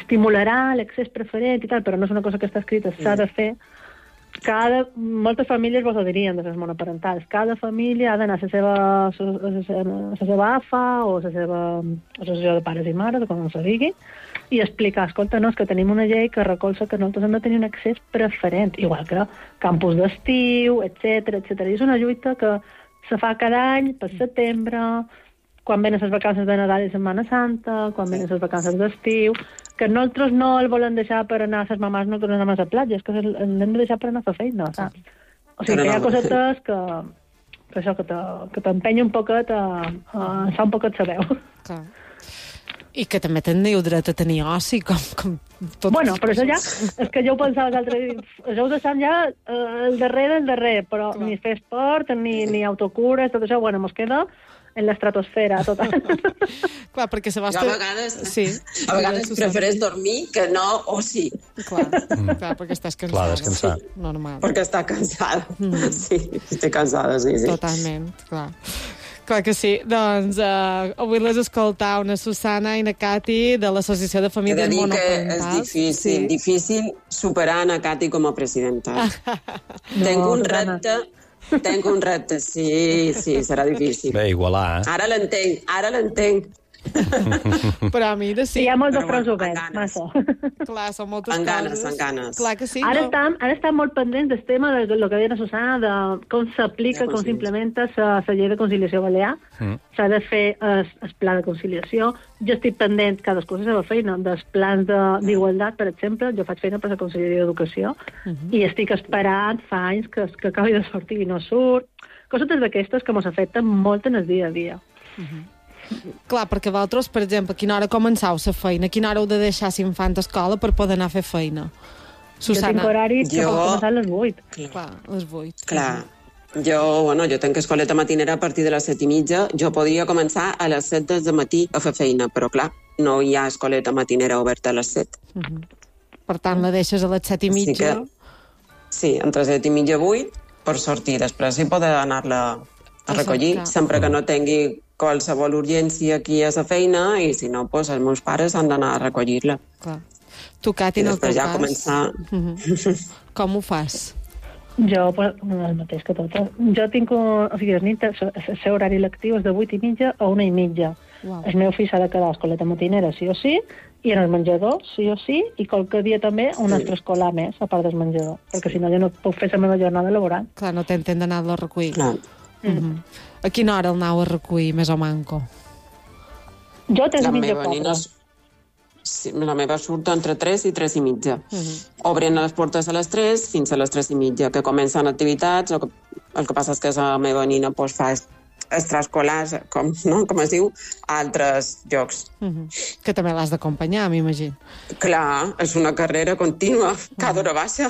estimularà l'accés preferent i tal, però no és una cosa que està escrita, s'ha de fer. Moltes famílies vos ho dirien de les monoparentals. Cada família ha d'anar a la seva AFA o a la seva associació de pares i mares, o com se digui, i explicar, escolta, no, és que tenim una llei que recolza que nosaltres hem de tenir un accés preferent, igual que campus d'estiu, etc. I és una lluita que se fa cada any, per setembre, quan venen les vacances de Nadal i Setmana Santa, quan venen les vacances d'estiu, que nosaltres no el volen deixar per anar a les mamàs, no tornem a la platja, és que l'hem de deixar per anar a fer feina, saps? O sigui, que hi ha cosetes que t'empenya un poquet a alçar un poquet la veu. Clar. I que també teniu dret a tenir oci, com tot... Bueno, però això ja... És que jo ho pensava l'altre dia. Això ho deixem ja el darrer, però clar. Ni fer esport, ni autocures, tot això, bueno, mos queda en l'estratosfera, total. Clar, perquè la vostra... Jo a vegades prefereix dormir que no oci. Clar, perquè estàs cansada. Clar, descansar. Sí, normal. Perquè està cansada. Sí, estic cansada, sí. Totalment, clar. Clar que sí. Doncs avui les escoltau una Susana i una Cati de l'Associació de Famílies Monoparentals. És difícil superar a Cati com a presidenta. Tenc un repte, sí, serà difícil. Bé, igualar, Ara l'entenc. Però mira, sí. Hi ha molts de fronts oberts, massa. Clar, són moltes coses. En ganes. Clar que sí. Ara estem molt pendents del tema de lo que deia la Susana, de com s'aplica, com s'implementa la llei de conciliació balear. S'ha de fer el pla de conciliació. Jo estic pendent, cadascú la seva feina, dels plans d'igualtat, per exemple. Jo faig feina per la Conselleria d'Educació i estic esperant fa anys que acabi de sortir i no surt. Cosetes d'aquestes que ens afecten molt en el dia a dia. Clar, perquè vosaltres, per exemple, a quina hora començau la feina? A quina hora heu de deixar l'infant a escola per poder anar a fer feina? Susana. Jo tinc horaris que pot començar a les 8. Clar, a les 8. Clar. Jo tenc escoleta matinera a partir de les 7:30. Jo podria començar a les 7 del matí a fer feina, però clar, no hi ha escoleta matinera oberta a les 7. Per tant, la deixes a les 7:30? Sí, entre 7:30 i 8 per sortir. Després sí poder anar-la a recollir, sempre que no tingui qualsevol urgència aquí a la feina, i si no, doncs els meus pares han d'anar a recollir-la. Clar. Tu, Cati, en el teu cas... I després ja començar... Com ho fas? Jo, el mateix que totes. Jo tinc, el seu horari lectiu és de 8:30 a 1:30. Wow. El meu fill s'ha de quedar a escoleta matinera, sí o sí, i en el menjador, sí o sí, i qualque dia també un extraescolar més, a part del menjador, perquè si no jo no puc fer la meva jornada laboral. Clar, no t'entén d'anar-lo a recollir. Clar. A quina hora el anau a recollir, més o manco? Jo 3:30. La meva surt entre 3 i 3:30. Obren les portes a les 3 fins a les 3:30, que comencen activitats. El que passa és que la meva nina fa extraescolars, com es diu, a altres llocs. Que també l'has d'acompanyar, m'imagino. Clar, és una carrera contínua. Cada hora baixa.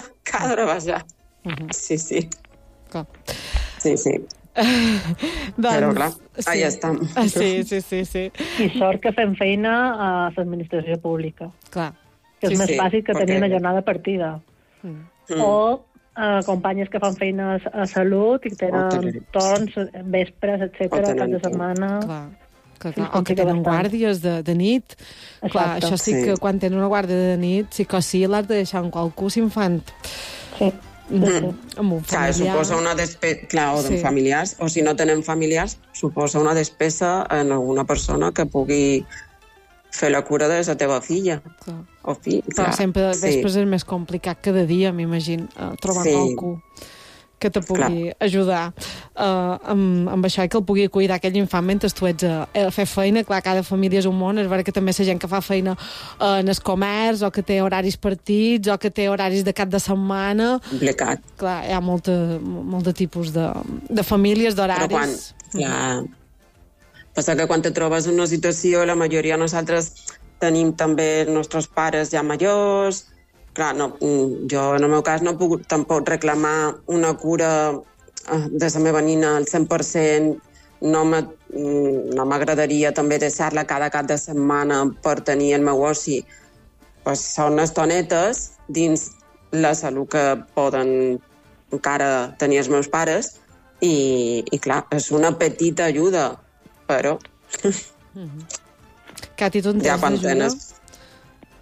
Sí. Clar. Sí. Però clar, allà estem. Sí. I sort que fem feina a l'administració pública. Clar. Que és més fàcil que tenir una jornada partida. O companyes que fan feina a salut i que tenen torns, vespres, etcètera, cap de setmana. Clar. O que tenen guàrdies de nit. Exacte. Clar, això sí que quan tenen una guàrdia de nit sí que sí l'has de deixar en qualcú s'infant. Sí. Clar, suposa una despesa, o de familiars, o si no tenen familiars, suposa una despesa en alguna persona que pugui fer la cura de la teva filla. O fill. Però sempre després és més complicat cada dia, m'imagino, trobar qualcú que te pugui ajudar amb això i que el pugui cuidar aquell infant mentre tu ets a fer feina. Clar, cada família és un món, és vera que també la gent que fa feina en el comerç o que té horaris partits o que té horaris de cap de setmana. Complicat. Clar, hi ha molt de tipus de famílies, d'horaris. Clar. Passa que quan te trobes en una situació, la majoria de nosaltres tenim també els nostres pares ja majors. Clar, jo en el meu cas no puc tampoc reclamar una cura de la meva nina al 100%. No m'agradaria també deixar-la cada cap de setmana per tenir el meu oci. Pues són estonetes dins la salut que poden encara tenir els meus pares i clar, és una petita ajuda, però... Cati, tu en tens d'ajuda?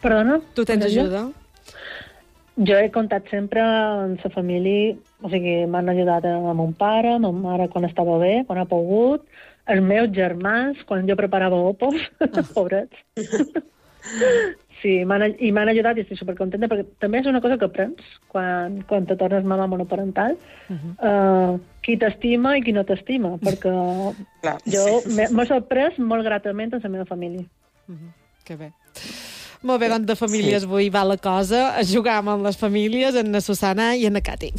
Perdona? Tu tens ajuda? Jo he comptat sempre amb la família, o sigui, m'han ajudat amb mon pare, amb ma mare quan estava bé, quan ha pogut, els meus germans, quan jo preparava opos, pobrets. Sí, m'han ajudat i estic supercontenta, perquè també és una cosa que aprens quan te tornes mama monoparental, qui t'estima i qui no t'estima, perquè jo m'he sorprès molt gratament amb la meva família. Que bé. Molt bé, doncs de famílies avui va la cosa. Jugam amb les famílies, en la Susana i en la Cati.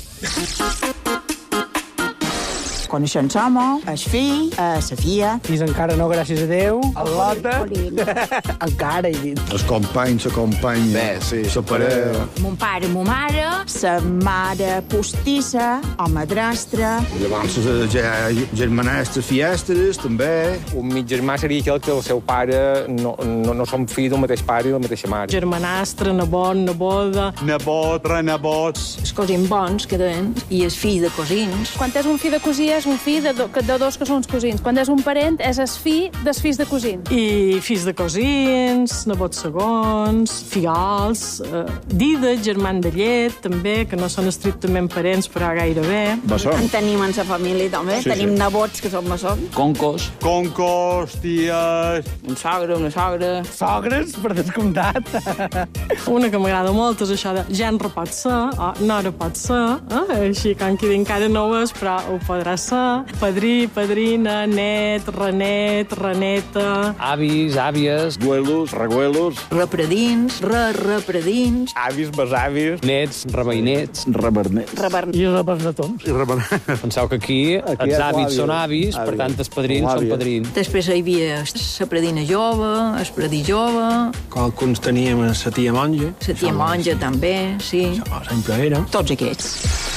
Coneixem l'home, el fill, la filla. Fills encara no, gràcies a Déu. El Lota. Encara, he dit. Els companys, la companya. Bé, sí. La parella. Mon pare, ma mare, la mare postissa, o madrastra. Llavors, germanastres, fiestres, també. Un mig germà seria aquell que el seu pare no són fills del mateix pare i de la mateixa mare. Germanastre, nebot, neboda. Nebot, renebots. Els cosins bons que deien, i el fill de cosins. Quan és un fill de cosí és un fill de dos que són els cosins. Quan és un parent és el fill dels fills de cosins. I fills de cosins, nebots segons, figals, dides, germans de llet, també, que no són estrictament parents, però gairebé. En tenim en la família, també. Sí, tenim sí. nebots que són maçons. Concos. Concos, ties... Un sogre, una sogra. Sogres, per descomptat. Una que m'agrada molt és això de gendre pot ser, o nora pot ser, així com qui encara no ho és, però ho podrà ser. Padrí, padrina, net, renet, reneta. Avis, àvies. Güelos, reguelos. Repredins, repredins. Avis, besavis. Nets, reveïnets. Rebernets. I rebernetons. I rebernets. Penseu que aquí els avis són avis, per tant els padrins són padrins. Després hi havia la predina jove, el predí jove. Qualcuns teníem la tia monja. La tia monja també, sí. Això sempre era. Tots aquests.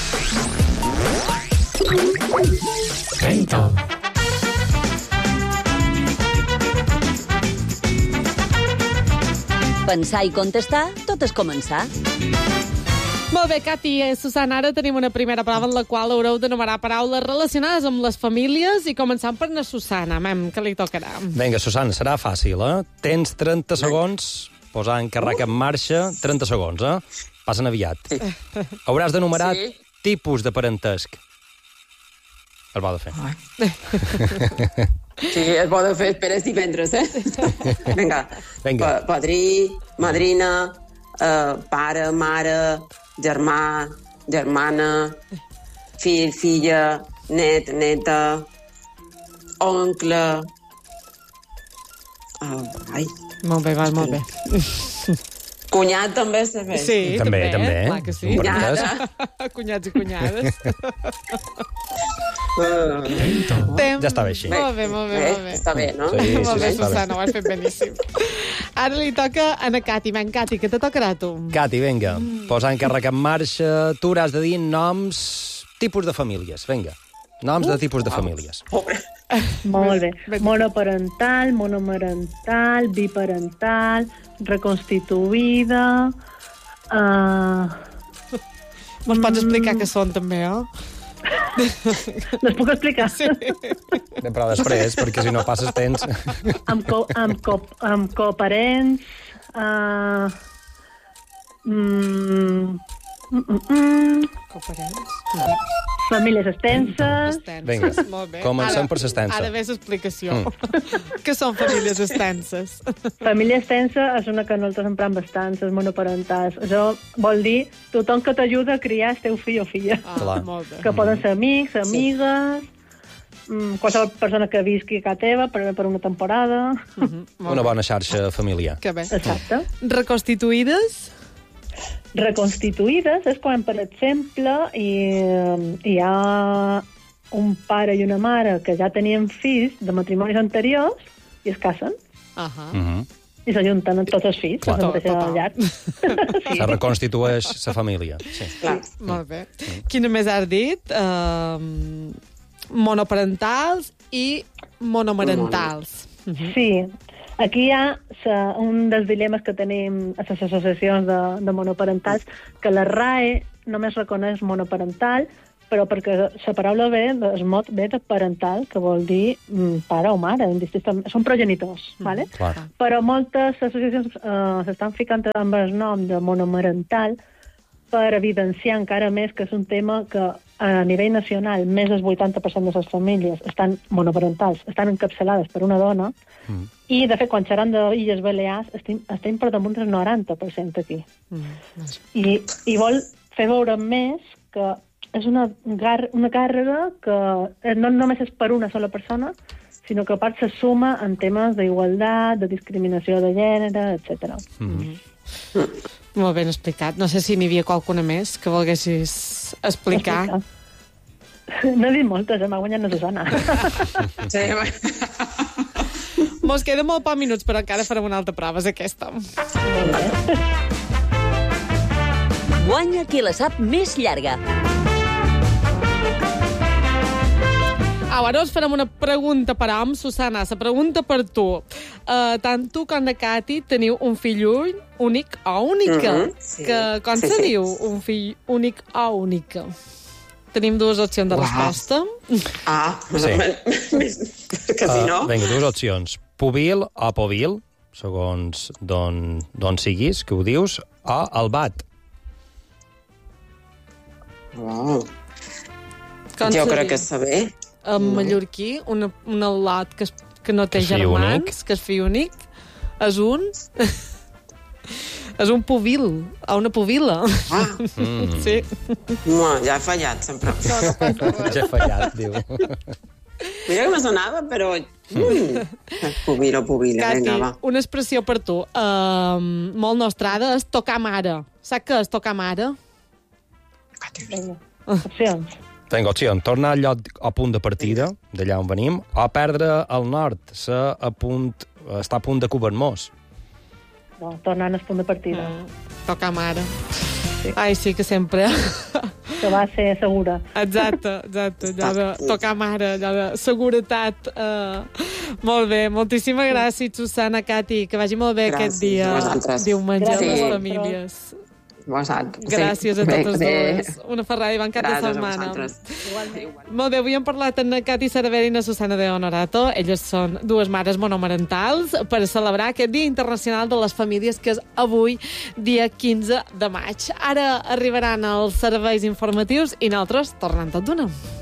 Pensar i contestar, tot és començar. Molt bé, Cati i Susana, ara tenim una primera prova en la qual haureu d'enumerar paraules relacionades amb les famílies i començant per na Susana. Mem, que li tocarà? Vinga, Susana, serà fàcil, Tens 30 segons, posar encàrrec en marxa, 30 segons, Passen aviat. Hauràs d'enumerar tipus de parentesc. El bo de fer. Sí, es bo de fer. Esperes divendres, Vinga. Padrí, madrina, pare, mare, germà, germana, fill, filla, net, neta, oncle... Molt bé, va, molt bé. Cunyat també està bé. Sí, també. Clar que sí. Cunyats i cunyades. Ja està bé així. Molt bé. Està bé, no? Sí, molt bé, està Susana, ho has fet beníssim. Ara li toca a na Cati. Ben, Cati, què te tocarà a tu? Cati, vinga, posar encàrrec en marxa. Tu hauràs de dir noms, tipus de famílies. Vinga, noms de tipus de famílies. Molt bé. Monoparental, monomarental, biparental, reconstituïda... Me'ls pots explicar què són, també, Les puc explicar? Sí. Però després, perquè si no passes temps... Amb coparents... Coparents? Famílies extenses... Vinga, molt bé. comencem per l'extensa. Ara ve l'explicació. Què són famílies extenses? Família extensa és una que nosaltres emprem bastant, les monoparentals. Això vol dir tothom que t'ajuda a criar el teu fill o filla. Molt bé. Que poden ser amics, amigues, qualsevol persona que visqui a casa teva per una temporada. Una bona xarxa familiar. Que bé. Exacte. Reconstituïdes? Reconstituïdes és quan, per exemple, hi ha un pare i una mare que ja tenien fills de matrimonis anteriors i es casen. I s'ajunten tots els fills, que són de llar. Se reconstitueix la família. Sí. Molt bé. Quina més has dit? Monoparentals i monomarentals. Sí. Aquí hi ha un dels dilemes que tenim a les associacions de monoparentals, que la RAE només reconeix monoparental, però perquè la paraula el mot ve de parental, que vol dir pare o mare, són progenitors, ¿vale? Però moltes associacions s'estan ficant amb el nom de monomarental per evidenciar encara més que és un tema que a nivell nacional més del 80% de les famílies estan monoparentals, estan encapçalades per una dona, i, de fet, quan xerram d'Illes Balears, estem per damunt del 90% aquí. I vol fer veure més que és una càrrega que no només és per una sola persona, sinó que a part se suma en temes d'igualtat, de discriminació de gènere, etc. Molt ben explicat. No sé si n'hi havia qualcuna més que volguessis explicar. No he dit moltes, m'ha guanyat una Susana. Mos queda molt pocs minuts, però encara farem una altra prova, és aquesta. Guanya qui la sap més llarga. Ara us farem una pregunta per a Susana. La pregunta per tu. Tant tu com la Cati teniu un fill únic o única. Com se diu un fill únic o única? Tenim dues opcions de resposta. Que si no... Vinga, dues opcions. Puvil o povil, segons d'on siguis, que ho dius, o albat. Jo crec que és saber. En mallorquí, un al·lot que no té germans, que és fill únic, és un... és un puvil, o una puvila. Sí. No, ja he fallat, sempre. Ja he fallat, diu. Mira que me sonava, però... Puvila o puvila, vinga, va. Una expressió per tu, molt nostrada, és tocar mare. Saps què és tocar mare? Opcions. Tinc opció, tornar al lloc a punt de partida, d'allà on venim, o perdre el nord, està a punt de cobrir-nos. No, tornant al punt de partida. Tocar mare. Ai, sí que sempre... Que va ser segura. Exacte. Allò de tocar mare, allò de seguretat. Molt bé, moltíssimes gràcies, Susana, Cati, que vagi molt bé aquest dia. Diumenge a les famílies. Gràcies a totes dues. Una ferrada i bon cap de setmana. Molt bé, avui hem parlat amb Cati Cervera i la Susana de Honorato. Elles són dues mares monomarentals per celebrar aquest Dia Internacional de les Famílies, que és avui, dia 15 de maig. Ara arribaran els serveis informatius i nosaltres tornem tot d'una.